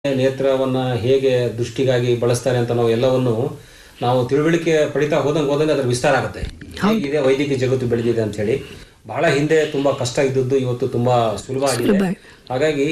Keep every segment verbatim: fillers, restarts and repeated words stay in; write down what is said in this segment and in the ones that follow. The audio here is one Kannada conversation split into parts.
ನೇತ್ರವನ್ನು ಹೇಗೆ ದೃಷ್ಟಿಗಾಗಿ ಬಳಸ್ತಾರೆ ಅಂತ ನಾವು ಎಲ್ಲವನ್ನು ನಾವು ತಿಳುವಳಿಕೆ ಪಡಿತಾ ಹೋದಂಗೆ ಹೋದಂಗೆ ಅದರ ವಿಸ್ತಾರ ಆಗುತ್ತೆ. ಹೇಗಿದೆ ವೈದ್ಯಕೀಯ ಜಗತ್ತು ಬೆಳೆದಿದೆ ಅಂತ ಹೇಳಿ. ಬಹಳ ಹಿಂದೆ ತುಂಬ ಕಷ್ಟ ಇದ್ದದ್ದು ಇವತ್ತು ತುಂಬ ಸುಲಭ ಆಗಿದೆ. ಹಾಗಾಗಿ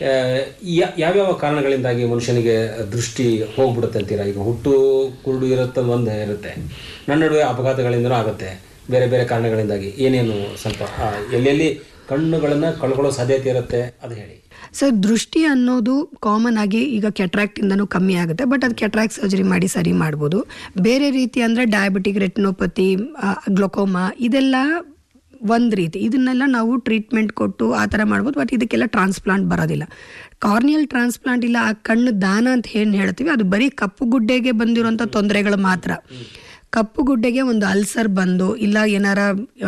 ಯಾವ್ಯಾವ ಕಾರಣಗಳಿಂದಾಗಿ ಮನುಷ್ಯನಿಗೆ ದೃಷ್ಟಿ ಹೋಗ್ಬಿಡುತ್ತೆ ಅಂತೀರಾ? ಈಗ ಹುಟ್ಟು ಕುರುಡು ಇರುತ್ತೆ, ಒಂದು ಇರುತ್ತೆ, ನನ್ನ ನಡುವೆ ಅಪಘಾತಗಳಿಂದನೂ ಆಗುತ್ತೆ, ಬೇರೆ ಬೇರೆ ಕಾರಣಗಳಿಂದಾಗಿ ಏನೇನು ಸ್ವಲ್ಪ ಎಲ್ಲೆಲ್ಲಿ ಕಣ್ಣುಗಳನ್ನು ಕಳ್ಕೊಳ್ಳೋ ಸಾಧ್ಯತೆ ಇರುತ್ತೆ ಅದು ಹೇಳಿ. ಸರ್, ದೃಷ್ಟಿ ಅನ್ನೋದು ಕಾಮನ್ ಆಗಿ ಈಗ ಕೆಟ್ರಾಕ್ಟಿಂದನೂ ಕಮ್ಮಿ ಆಗುತ್ತೆ, ಬಟ್ ಅದು ಕೆಟ್ರಾಕ್ಟ್ ಸರ್ಜರಿ ಮಾಡಿ ಸರಿ ಮಾಡ್ಬೋದು. ಬೇರೆ ರೀತಿ ಅಂದರೆ ಡಯಾಬಿಟಿಕ್ ರೆಟಿನೋಪತಿ, ಗ್ಲೋಕೋಮಾ, ಇದೆಲ್ಲ ಒಂದು ರೀತಿ. ಇದನ್ನೆಲ್ಲ ನಾವು ಟ್ರೀಟ್ಮೆಂಟ್ ಕೊಟ್ಟು ಆ ಥರ ಮಾಡ್ಬೋದು, ಬಟ್ ಇದಕ್ಕೆಲ್ಲ ಟ್ರಾನ್ಸ್ಪ್ಲಾಂಟ್ ಬರೋದಿಲ್ಲ. ಕಾರ್ನಿಯಲ್ ಟ್ರಾನ್ಸ್ಪ್ಲಾಂಟ್ ಇಲ್ಲ ಆ ಕಣ್ಣು ದಾನ ಅಂತ ಏನು ಹೇಳ್ತೀವಿ, ಅದು ಬರೀ ಕಪ್ಪು ಗುಡ್ಡೆಗೆ ಬಂದಿರೋಂಥ ತೊಂದರೆಗಳು ಮಾತ್ರ. ಕಪ್ಪು ಗುಡ್ಡೆಗೆ ಒಂದು ಅಲ್ಸರ್ ಬಂದು ಇಲ್ಲ ಏನಾರ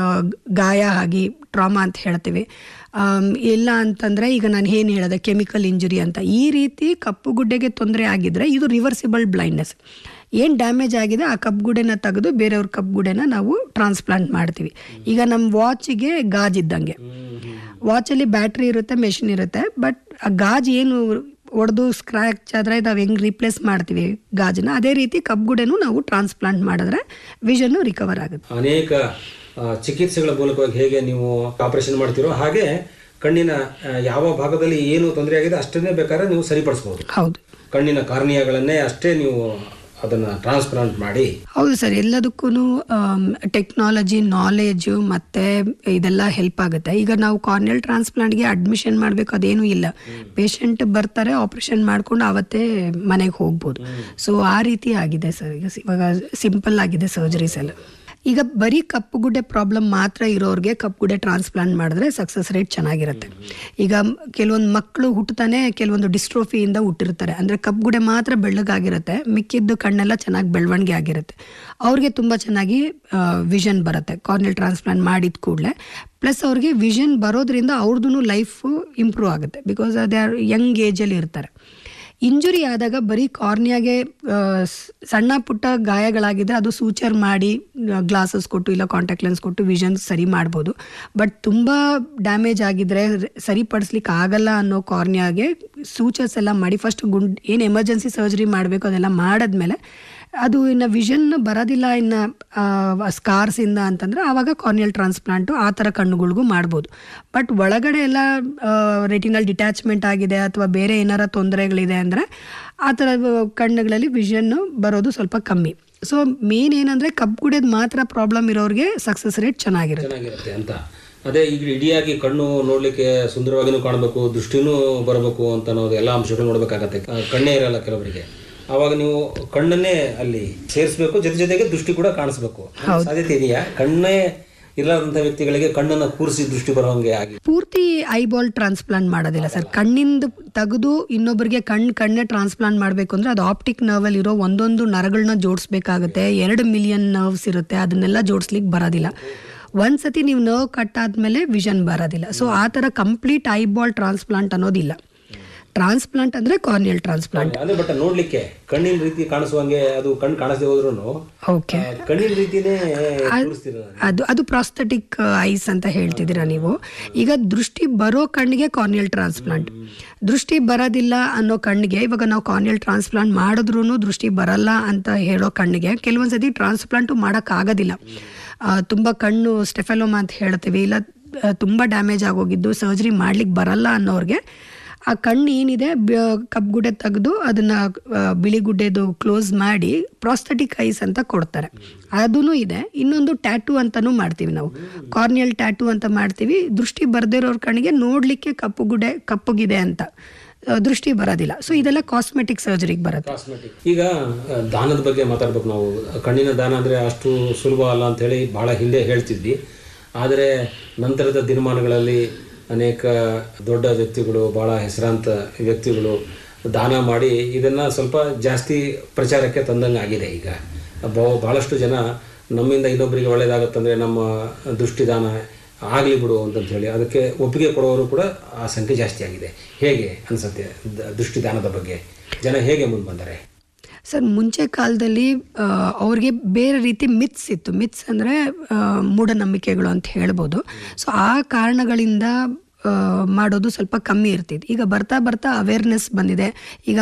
ಗಾಯ ಆಗಿ ಟ್ರಾಮಾ ಅಂತ ಹೇಳ್ತೀವಿ, ಇಲ್ಲ ಅಂತಂದರೆ ಈಗ ನಾನು ಏನು ಹೇಳಿದೆ ಕೆಮಿಕಲ್ ಇಂಜುರಿ ಅಂತ, ಈ ರೀತಿ ಕಪ್ಪು ಗುಡ್ಡೆಗೆ ತೊಂದರೆ ಆಗಿದ್ದರೆ ಇದು ರಿವರ್ಸಿಬಲ್ ಬ್ಲೈಂಡ್ನೆಸ್. ಏನು ಡ್ಯಾಮೇಜ್ ಆಗಿದೆ ಆ ಕಪ್ಪು ಗುಡ್ಡೆನ ತೆಗೆದು ಬೇರೆಯವ್ರ ಕಪ್ಪು ಗುಡ್ಡೆನ ನಾವು ಟ್ರಾನ್ಸ್ಪ್ಲಾಂಟ್ ಮಾಡ್ತೀವಿ. ಈಗ ನಮ್ಮ ವಾಚಿಗೆ ಗಾಜಿದ್ದಂಗೆ, ವಾಚಲ್ಲಿ ಬ್ಯಾಟ್ರಿ ಇರುತ್ತೆ, ಮೆಷಿನ್ ಇರುತ್ತೆ, ಬಟ್ ಆ ಗಾಜು ಏನು ಒಡೆದು ಸ್ಕ್ರ್ಯಾಚ್ ಆದರೆ ನಾವು ಹೆಂಗೆ ರೀಪ್ಲೇಸ್ ಮಾಡ್ತೀವಿ ಗಾಜನ್ನ, ಅದೇ ರೀತಿ ಕಬ್ಬುಗುಡೆನೂ ನಾವು ಟ್ರಾನ್ಸ್ಪ್ಲಾಂಟ್ ಮಾಡಿದ್ರೆ ವಿಷನ್ನು ರಿಕವರ್ ಆಗುತ್ತೆ. ಅನೇಕ ಚಿಕಿತ್ಸೆಗಳ ಮೂಲಕವಾಗಿ ಹೇಗೆ ನೀವು ಆಪರೇಷನ್ ಮಾಡ್ತೀರೋ ಹಾಗೆ ಕಣ್ಣಿನ ಯಾವ ಭಾಗದಲ್ಲಿ ಏನು ತೊಂದರೆ ಆಗಿದೆ ಅಷ್ಟನ್ನೇ ಬೇಕಾದ್ರೆ ನೀವು ಸರಿಪಡಿಸ್ಬೋದು. ಹೌದು, ಕಣ್ಣಿನ ಕಾರ್ನಿಯಾಗಳನ್ನೇ ಅಷ್ಟೇ ನೀವು ಅದನ್ನು ಟ್ರಾನ್ಸ್ಪ್ಲಾಂಟ್ ಮಾಡಿ. ಹೌದು ಸರ್, ಎಲ್ಲದಕ್ಕೂ ಟೆಕ್ನಾಲಜಿ, ನಾಲೆಜು ಮತ್ತು ಇದೆಲ್ಲ ಹೆಲ್ಪ್ ಆಗುತ್ತೆ. ಈಗ ನಾವು ಕಾರ್ನಿಯಲ್ ಟ್ರಾನ್ಸ್ಪ್ಲಾಂಟ್ಗೆ ಅಡ್ಮಿಷನ್ ಮಾಡಬೇಕು ಅದೇನೂ ಇಲ್ಲ, ಪೇಷಂಟ್ ಬರ್ತಾರೆ, ಆಪ್ರೇಷನ್ ಮಾಡ್ಕೊಂಡು ಅವತ್ತೇ ಮನೆಗೆ ಹೋಗ್ಬೋದು. ಸೊ ಆ ರೀತಿ ಆಗಿದೆ ಸರ್. ಈಗ ಇವಾಗ ಸಿಂಪಲ್ ಆಗಿದೆ ಸರ್ಜರೀಸ್ ಎಲ್ಲ. ಈಗ ಬರೀ ಕಪ್ಪುಗುಡ್ಡೆ ಪ್ರಾಬ್ಲಮ್ ಮಾತ್ರ ಇರೋರಿಗೆ ಕಪ್ಪುಗುಡ್ಡೆ ಟ್ರಾನ್ಸ್ಪ್ಲಾಂಟ್ ಮಾಡಿದ್ರೆ ಸಕ್ಸಸ್ ರೇಟ್ ಚೆನ್ನಾಗಿರುತ್ತೆ. ಈಗ ಕೆಲವೊಂದು ಮಕ್ಕಳು ಹುಟ್ಟುತ್ತಾನೆ ಕೆಲವೊಂದು ಡಿಸ್ಟ್ರೋಫಿಯಿಂದ ಹುಟ್ಟಿರ್ತಾರೆ, ಅಂದರೆ ಕಪ್ಪುಗುಡ್ಡೆ ಮಾತ್ರ ಬೆಳ್ಳಗಾಗಿರುತ್ತೆ, ಮಿಕ್ಕಿದ್ದು ಕಣ್ಣೆಲ್ಲ ಚೆನ್ನಾಗಿ ಬೆಳವಣಿಗೆ ಆಗಿರುತ್ತೆ. ಅವ್ರಿಗೆ ತುಂಬ ಚೆನ್ನಾಗಿ ವಿಷನ್ ಬರುತ್ತೆ ಕಾರ್ನಿಯಲ್ ಟ್ರಾನ್ಸ್ಪ್ಲಾಂಟ್ ಮಾಡಿದ ಕೂಡಲೇ. ಪ್ಲಸ್ ಅವ್ರಿಗೆ ವಿಷನ್ ಬರೋದ್ರಿಂದ ಅವ್ರದ್ದು ಲೈಫು ಇಂಪ್ರೂವ್ ಆಗುತ್ತೆ, ಬಿಕಾಸ್ ಅದೇ ಯಂಗ್ ಏಜಲ್ಲಿ ಇರ್ತಾರೆ. ಇಂಜುರಿ ಆದಾಗ ಬರೀ ಕಾರ್ನಿಯಾಗೆ ಸಣ್ಣ ಪುಟ್ಟ ಗಾಯಗಳಾಗಿದ್ದರೆ ಅದು ಸೂಚರ್ ಮಾಡಿ ಗ್ಲಾಸಸ್ ಕೊಟ್ಟು ಇಲ್ಲ ಕಾಂಟ್ಯಾಕ್ಟ್ ಲೆನ್ಸ್ ಕೊಟ್ಟು ವಿಷನ್ ಸರಿ ಮಾಡ್ಬೋದು. ಬಟ್ ತುಂಬ ಡ್ಯಾಮೇಜ್ ಆಗಿದ್ದರೆ ಸರಿಪಡಿಸ್ಲಿಕ್ಕೆ ಆಗಲ್ಲ ಅನ್ನೋ ಕಾರ್ನಿಯಾಗೆ ಸೂಚರ್ಸ್ ಎಲ್ಲ ಮಾಡಿ ಫಸ್ಟ್ ಗುಂಡ್ ಏನು ಎಮರ್ಜೆನ್ಸಿ ಸರ್ಜರಿ ಮಾಡಬೇಕು ಅದೆಲ್ಲ ಮಾಡಿದ್ಮೇಲೆ ಅದು ಇನ್ನು ವಿಷನ್ ಬರೋದಿಲ್ಲ ಇನ್ನು ಸ್ಕಾರ್ಸಿಂದ ಅಂತಂದರೆ ಆವಾಗ ಕಾರ್ನಿಯಲ್ ಟ್ರಾನ್ಸ್ಪ್ಲಾಂಟು ಆ ಥರ ಕಣ್ಣುಗಳಿಗೂ ಮಾಡ್ಬೋದು. ಬಟ್ ಒಳಗಡೆ ಎಲ್ಲ ರೆಟಿನಲ್ ಡಿಟ್ಯಾಚ್ಮೆಂಟ್ ಆಗಿದೆ ಅಥವಾ ಬೇರೆ ಏನಾರ ತೊಂದರೆಗಳಿದೆ ಅಂದರೆ ಆ ಥರ ಕಣ್ಣುಗಳಲ್ಲಿ ವಿಷನ್ನು ಬರೋದು ಸ್ವಲ್ಪ ಕಮ್ಮಿ. ಸೊ ಮೇನ್ ಏನಂದರೆ ಕಬ್ಬುಗುಡೆದು ಮಾತ್ರ ಪ್ರಾಬ್ಲಮ್ ಇರೋರಿಗೆ ಸಕ್ಸಸ್ ರೇಟ್ ಚೆನ್ನಾಗಿರುತ್ತೆ ಚೆನ್ನಾಗಿರುತ್ತೆ ಅಂತ. ಅದೇ ಈಗ ಇಡಿಯಾಗಿ ಕಣ್ಣು ನೋಡಲಿಕ್ಕೆ ಸುಂದರವಾಗಿಯೂ ಕಾಣಬೇಕು, ದೃಷ್ಟಿನೂ ಬರಬೇಕು ಅಂತ ಅನ್ನೋದು ಎಲ್ಲ ಅಂಶಗಳು ನೋಡಬೇಕಾಗತ್ತೆ. ಕಣ್ಣೇ ಇರಲ್ಲ ಕೆಲವರಿಗೆ, ಆವಾಗ ನೀವು ಕಣ್ಣನ್ನೇ ಅಲ್ಲಿ ಸೇರಿಸಬೇಕು, ಜೊತೆ ಜೊತೆಗೆ ದೃಷ್ಟಿ ಕೂಡ ಕಾಣಿಸ್ಬೇಕು. ಸಾಧ್ಯತೆ ಇದೆಯಾ ಕಣ್ಣೇ ಇರಲಾರಂಥ ವ್ಯಕ್ತಿಗಳಿಗೆ ಕಣ್ಣನ್ನು ಕೂರಿಸಿ ದೃಷ್ಟಿ ಬರೋಂಗೆ ಆಗಿ? ಪೂರ್ತಿ ಐಬಾಲ್ ಟ್ರಾನ್ಸ್ಪ್ಲಾಂಟ್ ಮಾಡೋದಿಲ್ಲ ಸರ್. ಕಣ್ಣಿಂದ ತೆಗೆದು ಇನ್ನೊಬ್ಬರಿಗೆ ಕಣ್ಣು ಕಣ್ಣೇ ಟ್ರಾನ್ಸ್ಪ್ಲಾಂಟ್ ಮಾಡಬೇಕು ಅಂದರೆ ಅದು ಆಪ್ಟಿಕ್ ನರ್ವಲ್ಲಿ ಇರೋ ಒಂದೊಂದು ನರಗಳನ್ನ ಜೋಡಿಸ್ಬೇಕಾಗುತ್ತೆ. ಎರಡು ಮಿಲಿಯನ್ ನರ್ವ್ಸ್ ಇರುತ್ತೆ, ಅದನ್ನೆಲ್ಲ ಜೋಡಿಸ್ಲಿಕ್ಕೆ ಬರೋದಿಲ್ಲ. ಒಂದ್ಸತಿ ನೀವು ನರ್ವ್ ಕಟ್ ಆದಮೇಲೆ ವಿಷನ್ ಬರೋದಿಲ್ಲ. ಸೊ ಆ ಥರ ಕಂಪ್ಲೀಟ್ ಐಬಾಲ್ ಟ್ರಾನ್ಸ್ಪ್ಲಾಂಟ್ ಅನ್ನೋದಿಲ್ಲ. ಟ್ರಾನ್ಸ್ಪ್ಲಾಂಟ್ ಅಂದರೆ ಕಾರ್ನಿಯಲ್ ಟ್ರಾನ್ಸ್ಪ್ಲಾಂಟ್. ಅದೇ ಬಟ್ ನೋಡ್ಲಿಕ್ಕೆ ಕಣ್ಣಿನ ರೀತಿ ಕಾಣಿಸುವಂಗೆ ಅದು ಕಣ್ಣು ಕಾಣಿಸದೆ ಹೋದ್ರೂ ಓಕೆ ಕಣ್ಣಿನ ರೀತಿನೇ ಅದು ಅದು ಪ್ರಾಸ್ಥೆಟಿಕ್ ಐಸ್ ಅಂತ ಹೇಳ್ತಿದ್ದೀರಾ ನೀವು. ಈಗ ದೃಷ್ಟಿ ಬರೋ ಕಣ್ಣಿಗೆ ಕಾರ್ನಿಯಲ್ ಟ್ರಾನ್ಸ್ಪ್ಲಾಂಟ್, ದೃಷ್ಟಿ ಬರೋದಿಲ್ಲ ಅನ್ನೋ ಕಣ್ಣಿಗೆ ಇವಾಗ ನಾವು ಕಾರ್ನಿಯಲ್ ಟ್ರಾನ್ಸ್ಪ್ಲಾಂಟ್ ಮಾಡಿದ್ರೂ ದೃಷ್ಟಿ ಬರಲ್ಲ ಅಂತ ಹೇಳೋ ಕಣ್ಣಿಗೆ ಕೆಲವೊಂದ್ಸತಿ ಟ್ರಾನ್ಸ್ಪ್ಲಾಂಟು ಮಾಡೋಕ್ಕಾಗೋದಿಲ್ಲ. ತುಂಬ ಕಣ್ಣು ಸ್ಟೆಫೆಲೋಮಾ ಅಂತ ಹೇಳ್ತೀವಿ, ಇಲ್ಲ ತುಂಬ ಡ್ಯಾಮೇಜ್ ಆಗೋಗಿದ್ದು ಸರ್ಜರಿ ಮಾಡ್ಲಿಕ್ಕೆ ಬರಲ್ಲ ಅನ್ನೋರಿಗೆ ಆ ಕಣ್ಣು ಏನಿದೆ ಕಬ್ಬುಗುಡ್ಡೆ ತೆಗೆದು ಅದನ್ನು ಬಿಳಿ ಗುಡ್ಡೆದು ಕ್ಲೋಸ್ ಮಾಡಿ ಪ್ರಾಸ್ಥೆಟಿಕ್ ಐಸ್ ಅಂತ ಕೊಡ್ತಾರೆ. ಅದೂ ಇದೆ. ಇನ್ನೊಂದು ಟ್ಯಾಟೂ ಅಂತಲೂ ಮಾಡ್ತೀವಿ ನಾವು, ಕಾರ್ನಿಯಲ್ ಟ್ಯಾಟೂ ಅಂತ ಮಾಡ್ತೀವಿ. ದೃಷ್ಟಿ ಬರದಿರೋರ ಕಣ್ಣಿಗೆ ನೋಡಲಿಕ್ಕೆ ಕಪ್ಪುಗುಡ್ಡೆ ಕಪ್ಪುಗಿದೆ ಅಂತ, ದೃಷ್ಟಿ ಬರೋದಿಲ್ಲ. ಸೊ ಇದೆಲ್ಲ ಕಾಸ್ಮೆಟಿಕ್ ಸರ್ಜರಿಗೆ ಬರುತ್ತೆ. ಈಗ ದಾನದ ಬಗ್ಗೆ ಮಾತಾಡ್ಬೇಕು ನಾವು. ಕಣ್ಣಿನ ದಾನ ಅಂದರೆ ಅಷ್ಟು ಸುಲಭ ಅಲ್ಲ ಅಂಥೇಳಿ ಭಾಳ ಹಿಂದೆ ಹೇಳ್ತಿದ್ವಿ. ಆದರೆ ನಂತರದ ದಿನಮಾನಗಳಲ್ಲಿ ಅನೇಕ ದೊಡ್ಡ ವ್ಯಕ್ತಿಗಳು, ಭಾಳ ಹೆಸರಾಂತ ವ್ಯಕ್ತಿಗಳು ದಾನ ಮಾಡಿ ಇದನ್ನು ಸ್ವಲ್ಪ ಜಾಸ್ತಿ ಪ್ರಚಾರಕ್ಕೆ ತಂದಂಗೆ ಆಗಿದೆ. ಈಗ ಭಾಳಷ್ಟು ಜನ ನಮ್ಮಿಂದ ಇನ್ನೊಬ್ಬರಿಗೆ ಒಳ್ಳೆಯದಾಗುತ್ತಂದರೆ ನಮ್ಮ ದೃಷ್ಟಿದಾನ ಆಗಲಿ ಬಿಡು ಅಂತಂತ ಹೇಳಿ ಅದಕ್ಕೆ ಒಪ್ಪಿಗೆ ಕೊಡೋರು ಕೂಡ ಆ ಸಂಖ್ಯೆ ಜಾಸ್ತಿ ಆಗಿದೆ. ಹೇಗೆ ಅನಿಸುತ್ತೆ ದೃಷ್ಟಿದಾನದ ಬಗ್ಗೆ ಜನ ಹೇಗೆ ಮುಂದೆ ಬಂದರೆ? ಸರ್, ಮುಂಚೆ ಕಾಲದಲ್ಲಿ ಅವ್ರಿಗೆ ಬೇರೆ ರೀತಿ ಮಿತ್ಸ್ ಇತ್ತು. ಮಿತ್ಸ್ ಅಂದರೆ ಮೂಢನಂಬಿಕೆಗಳು ಅಂತ ಹೇಳ್ಬೋದು. ಸೊ ಆ ಕಾರಣಗಳಿಂದ ಮಾಡೋದು ಸ್ವಲ್ಪ ಕಮ್ಮಿ ಇರ್ತಿತ್ತು. ಈಗ ಬರ್ತಾ ಬರ್ತಾ ಅವೇರ್ನೆಸ್ ಬಂದಿದೆ. ಈಗ